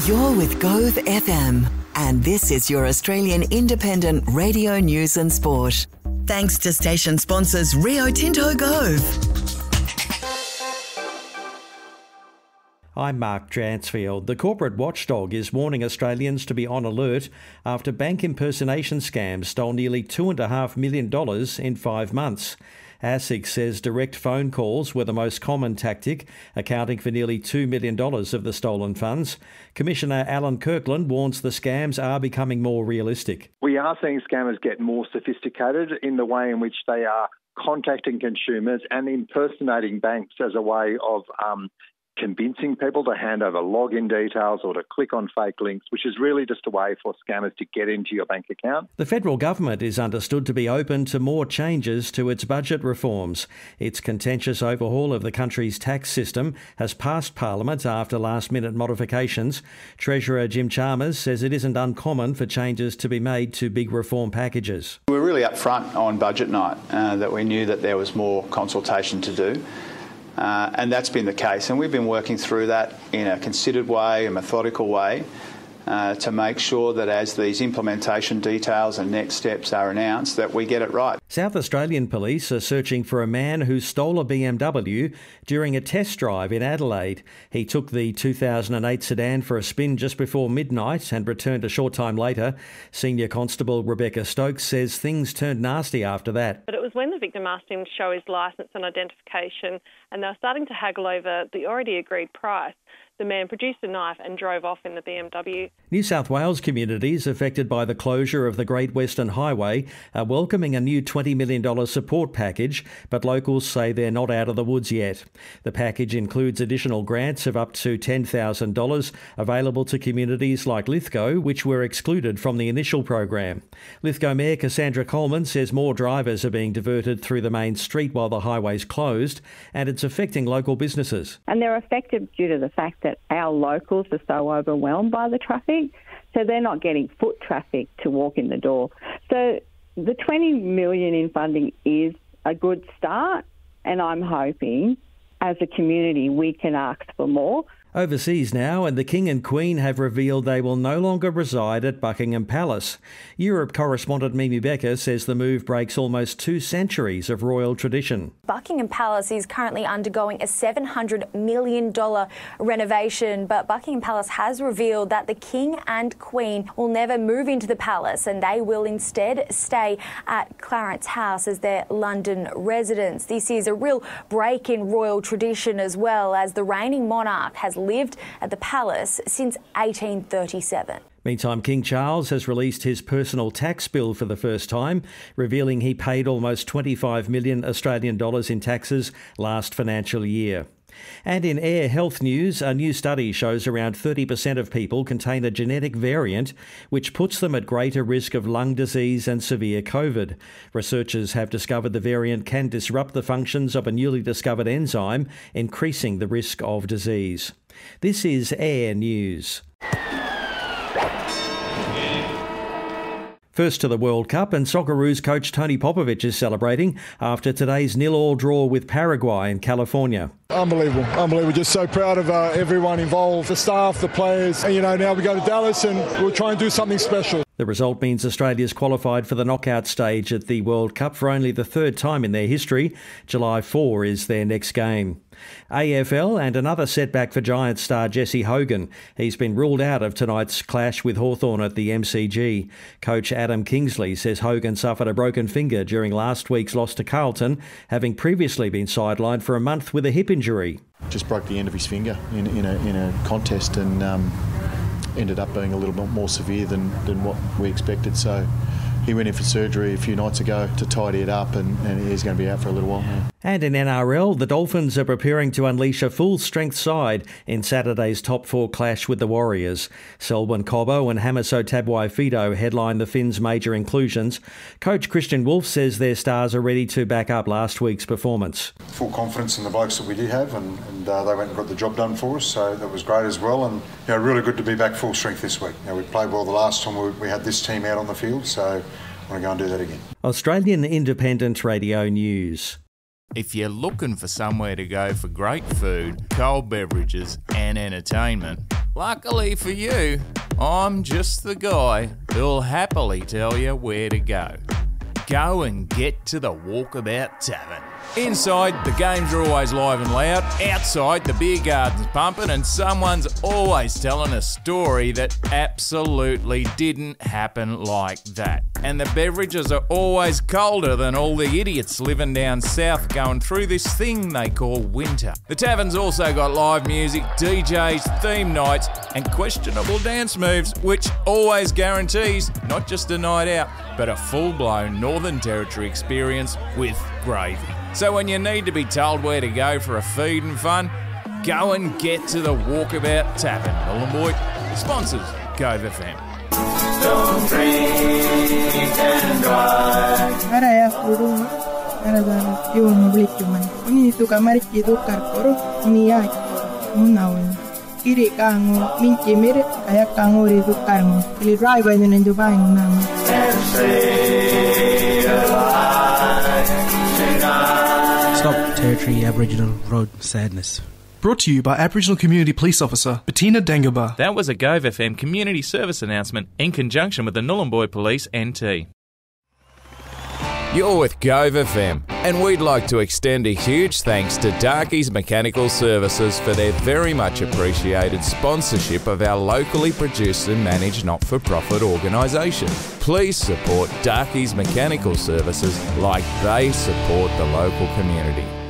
You're with Gove FM, and this is your Australian independent radio news and sport. Thanks to station sponsors Rio Tinto Gove. I'm Mark Dransfield. The corporate watchdog is warning Australians to be on alert after bank impersonation scams stole nearly $2.5 million in 5 months. ASIC says direct phone calls were the most common tactic, accounting for nearly $2 million of the stolen funds. Commissioner Alan Kirkland warns the scams are becoming more realistic. We are seeing scammers get more sophisticated in the way in which they are contacting consumers and impersonating banks as a way of convincing people to hand over login details or to click on fake links, which is really just a way for scammers to get into your bank account. The federal government is understood to be open to more changes to its budget reforms. Its contentious overhaul of the country's tax system has passed Parliament after last-minute modifications. Treasurer Jim Chalmers says it isn't uncommon for changes to be made to big reform packages. We were really upfront on budget night that we knew that there was more consultation to do. And that's been the case, and we've been working through that in a considered way, a methodical way, to make sure that as these implementation details and next steps are announced, that we get it right. South Australian police are searching for a man who stole a BMW during a test drive in Adelaide. He took the 2008 sedan for a spin just before midnight and returned a short time later. Senior Constable Rebecca Stokes says things turned nasty after that. But it was when the victim asked him to show his licence and identification, and they were starting to haggle over the already agreed price. The man produced a knife and drove off in the BMW. New South Wales communities affected by the closure of the Great Western Highway are welcoming a new $20 million support package, but locals say they're not out of the woods yet. The package includes additional grants of up to $10,000 available to communities like Lithgow, which were excluded from the initial program. Lithgow Mayor Cassandra Coleman says more drivers are being diverted through the main street while the highway's closed, and it's affecting local businesses. And they're affected due to the fact that our locals are so overwhelmed by the traffic, so they're not getting foot traffic to walk in the door. So the $20 million in funding is a good start, and I'm hoping as a community we can ask for more. Overseas now, and the King and Queen have revealed they will no longer reside at Buckingham Palace. Europe correspondent Mimi Becker says the move breaks almost 2 centuries of royal tradition. Buckingham Palace is currently undergoing a $700 million renovation, but Buckingham Palace has revealed that the King and Queen will never move into the palace, and they will instead stay at Clarence House as their London residence. This is a real break in royal tradition as well, as the reigning monarch has lived at the palace since 1837. Meantime, King Charles has released his personal tax bill for the first time, revealing he paid almost 25 million Australian dollars in taxes last financial year. And in air health news, a new study shows around 30% of people contain a genetic variant which puts them at greater risk of lung disease and severe COVID. Researchers have discovered the variant can disrupt the functions of a newly discovered enzyme, increasing the risk of disease. This is Air News. First to the World Cup, and Socceroos coach Tony Popovic is celebrating after today's 0-0 draw with Paraguay in California. Unbelievable. Just so proud of everyone involved, the staff, the players. And, now we go to Dallas and we'll try and do something special. The result means Australia's qualified for the knockout stage at the World Cup for only the 3rd time in their history. July 4 is their next game. AFL and another setback for Giants star Jesse Hogan. He's been ruled out of tonight's clash with Hawthorn at the MCG. Coach Adam Kingsley says Hogan suffered a broken finger during last week's loss to Carlton, having previously been sidelined for a month with a hip injury. Just broke the end of his finger in a contest and ended up being a little bit more severe than what we expected. So he went in for surgery a few nights ago to tidy it up, and he's going to be out for a little while now. And in NRL, the Dolphins are preparing to unleash a full-strength side in Saturday's top 4 clash with the Warriors. Selwyn Cobbo and Hamiso Tabuai-Fidow headline the Finns' major inclusions. Coach Christian Wolf says their stars are ready to back up last week's performance. Full confidence in the blokes that we did have, and they went and got the job done for us, so that was great as well. And really good to be back full strength this week. We played well the last time we had this team out on the field, so I want to go and do that again. Australian Independent Radio News. If you're looking for somewhere to go for great food, cold beverages and entertainment, Luckily for you, I'm just the guy who'll happily tell you where to go. Go and get to the Walkabout Tavern. Inside, the games are always live and loud. Outside, the beer garden's pumping and someone's always telling a story that absolutely didn't happen like that. And the beverages are always colder than all the idiots living down south going through this thing they call winter. The tavern's also got live music, DJs, theme nights and questionable dance moves, which always guarantees not just a night out, but a full-blown Northern Territory experience with gravy. So when you need to be told where to go for a feed and fun, go and get to the Walkabout Tavern. Nhulunbuy sponsors Gove FM. Don't drink and drive. Araya huruma, arada piuma blichuman. Uni tuka mariki dukar koro, uni yaki munawan. Kiri kango, minchi mire, kaya kango ri dukarmo. Ili drive by the Dubai nama. Stop Territory Aboriginal Road Sadness. Brought to you by Aboriginal Community Police Officer Bettina Dangaba. That was a Gove FM community service announcement in conjunction with the Nhulunbuy Police NT. You're with Gove FM, and we'd like to extend a huge thanks to Darkey's Mechanical Services for their very much appreciated sponsorship of our locally produced and managed not-for-profit organisation. Please support Darkey's Mechanical Services like they support the local community.